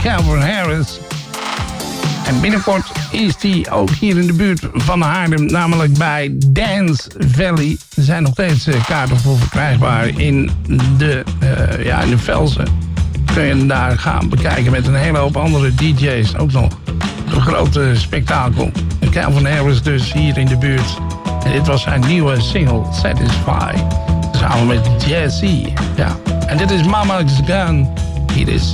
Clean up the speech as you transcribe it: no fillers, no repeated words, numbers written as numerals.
Calvin Harris. En binnenkort is hij ook hier in de buurt van Haarlem, namelijk bij Dance Valley. Er zijn nog steeds kaarten voor verkrijgbaar in de Velsen. Kun je hem daar gaan bekijken met een hele hoop andere DJ's. Ook nog een grote spektakel. Calvin Harris dus hier in de buurt. En dit was zijn nieuwe single, Satisfy. Samen met Jesse. Ja. En dit is Mama's Gun. Hier is